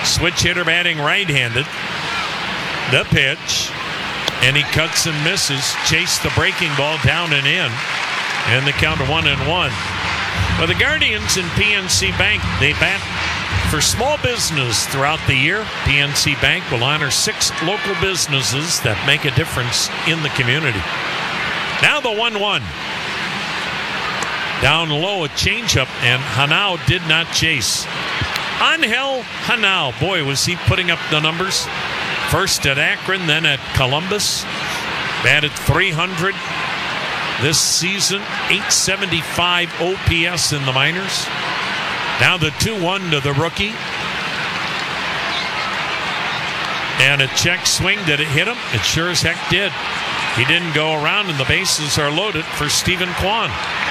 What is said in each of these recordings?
Switch hitter batting right-handed. The pitch. And he cuts and misses. Chase the breaking ball down and in. And the count of 1-1. Well, the Guardians and PNC Bank, they bat for small business throughout the year. PNC Bank will honor 6 local businesses that make a difference in the community. Now the 1-1. Down low, a changeup, and Hanau did not chase. Angel Hanau, boy, was he putting up the numbers. First at Akron, then at Columbus. Batted .300 this season, .875 OPS in the minors. Now the 2-1 to the rookie. And a check swing. Did it hit him? It sure as heck did. He didn't go around, and the bases are loaded for Stephen Kwan.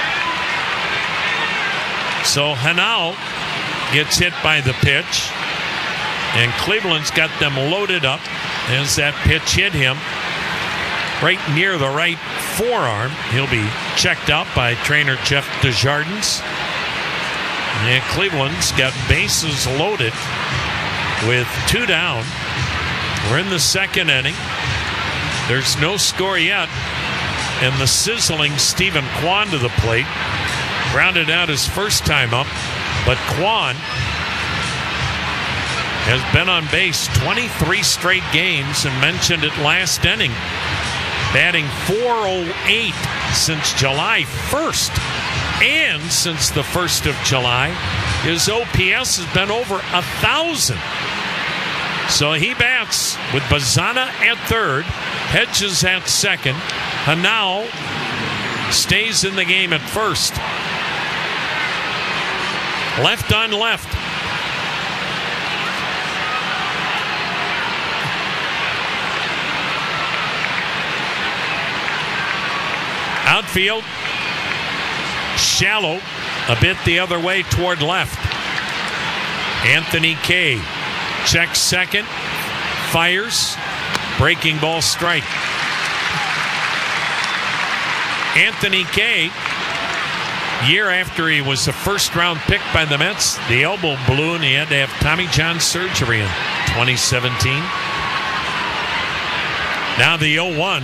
So Hanau gets hit by the pitch. And Cleveland's got them loaded up as that pitch hit him right near the right forearm. He'll be checked out by trainer Jeff Desjardins. And Cleveland's got bases loaded with 2 down. We're in the second inning. There's no score yet. And the sizzling Stephen Kwan to the plate. Grounded out his first time up. But Kwan has been on base 23 straight games and mentioned it last inning. Batting .408 since July 1st. And since the 1st of July, his OPS has been over 1,000. So he bats with Bazana at third, Hedges at second. Hanau stays in the game at first. Left on left. Outfield, shallow, a bit the other way toward left. Anthony Kay checks second, fires, breaking ball strike. Anthony Kay, year after he was a first-round pick by the Mets, the elbow blew and he had to have Tommy John surgery in 2017. Now the 0-1.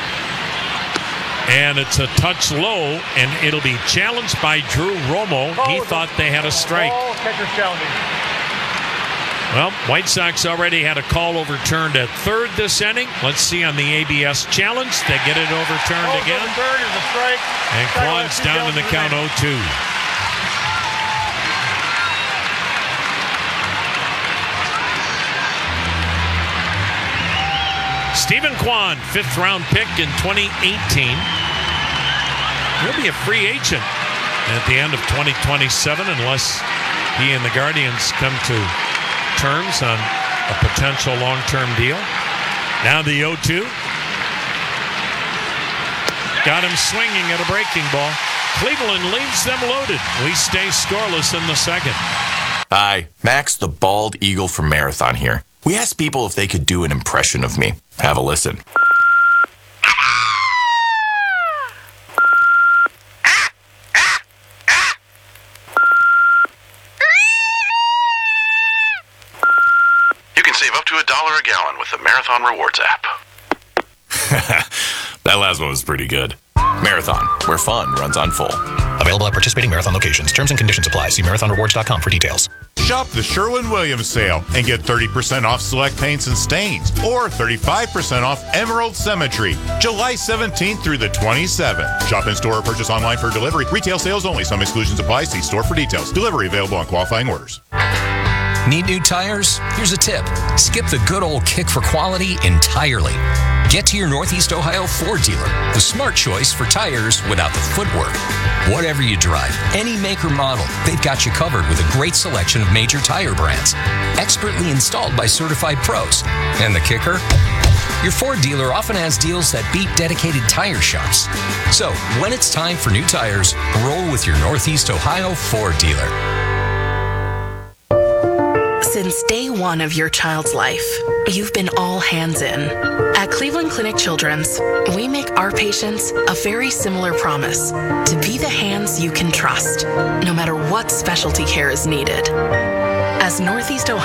And it's a touch low, and it'll be challenged by Drew Romo. He thought they had a strike. Catcher's challenging. Well, White Sox already had a call overturned at third this inning. Let's see on the ABS challenge. They get it overturned again. Third is a strike. And Kwan's down in the count 0-2. Stephen Kwan, 5th round pick in 2018. He'll be a free agent at the end of 2027 unless he and the Guardians come to terms on a potential long-term deal. Now the 0-2. Got him swinging at a breaking ball. Cleveland leaves them loaded. We stay scoreless in the second. Hi, Max the Bald Eagle from Marathon here. We asked people if they could do an impression of me. Have a listen. You can save up to $1 a gallon with the Marathon Rewards app. That last one was pretty good. Marathon, where fun runs on full. Available at participating Marathon locations. Terms and conditions apply. See marathonrewards.com for details. Shop the Sherwin-Williams sale and get 30% off select paints and stains or 35% off Emerald Symmetry, July 17th through the 27th. Shop in store or purchase online for delivery. Retail sales only. Some exclusions apply. See store for details. Delivery available on qualifying orders. Need new tires? Here's a tip. Skip the good old kick for quality entirely. Get to your Northeast Ohio Ford dealer, the smart choice for tires without the footwork. Whatever you drive, any make or model, they've got you covered with a great selection of major tire brands. Expertly installed by certified pros. And the kicker? Your Ford dealer often has deals that beat dedicated tire shops. So, when it's time for new tires, roll with your Northeast Ohio Ford dealer. Since day one of your child's life, you've been all hands in. At Cleveland Clinic Children's, we make our patients a very similar promise to be the hands you can trust, no matter what specialty care is needed. As Northeast Ohio